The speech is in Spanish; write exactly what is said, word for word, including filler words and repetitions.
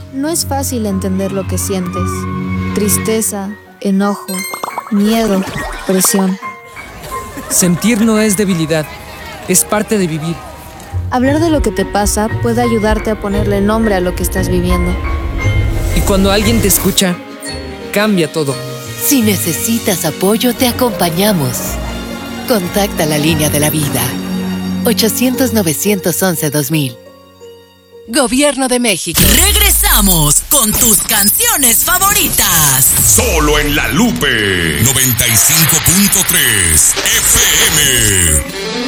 No es fácil entender lo que sientes. Tristeza, enojo, miedo, presión. Sentir no es debilidad, es parte de vivir. Hablar de lo que te pasa puede ayudarte a ponerle nombre a lo que estás viviendo. Y cuando alguien te escucha, cambia todo. Si necesitas apoyo, te acompañamos. Contacta la línea de la vida. ochocientos, novecientos once, dos mil. Gobierno de México. Regresamos con tus canciones favoritas. Solo en La Lupe noventa y cinco punto tres F M.